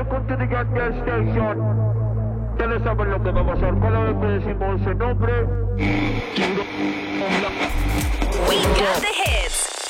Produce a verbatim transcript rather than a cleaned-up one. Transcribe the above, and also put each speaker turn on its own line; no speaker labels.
welcome to the gas gas station. Ya le saben lo que va a pasar cada vez que decimos ese nombre.